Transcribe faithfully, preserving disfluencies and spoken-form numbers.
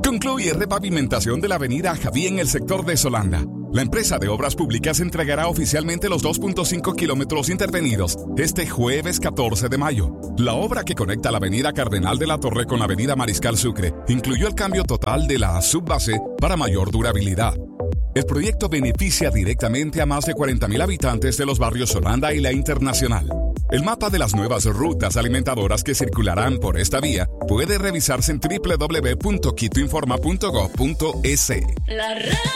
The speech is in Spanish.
Concluye repavimentación de la avenida Javí en el sector de Solanda. La empresa de obras públicas entregará oficialmente los dos punto cinco kilómetros intervenidos este jueves catorce de mayo. La obra que conecta la avenida Cardenal de la Torre con la avenida Mariscal Sucre incluyó el cambio total de la subbase para mayor durabilidad. El proyecto beneficia directamente a más de cuarenta mil habitantes de los barrios Solanda y La Internacional. El mapa de las nuevas rutas alimentadoras que circularán por esta vía puede revisarse en doble u doble u doble u punto quito informa punto gov punto es. La